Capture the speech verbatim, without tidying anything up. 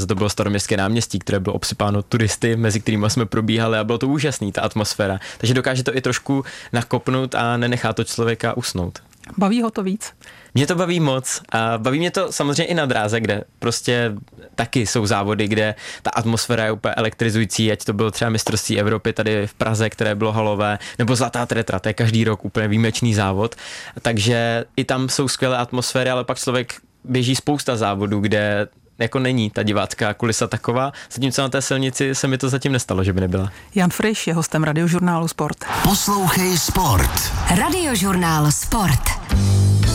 to bylo Staroměstské náměstí, které bylo obsypáno turisty, mezi kterými jsme probíhali a bylo to úžasný, ta atmosféra. Takže dokáže to i trošku nakopnout a nenechá to člověka usnout. Baví ho to víc? Mě to baví moc a baví mě to samozřejmě i na dráze, kde prostě taky jsou závody, kde ta atmosféra je úplně elektrizující, ať to bylo třeba mistrovství Evropy tady v Praze, které bylo halové, nebo Zlatá Tetra, to je každý rok úplně výjimečný závod, takže i tam jsou skvělé atmosféry, ale pak člověk běží spousta závodů, kde jako není ta divácká kulisa taková, zatímco na té silnici se mi to zatím nestalo, že by nebyla. Jan Friš je hostem Radiožurnálu Sport. Poslouchej Sport. Radiožurnál Sport.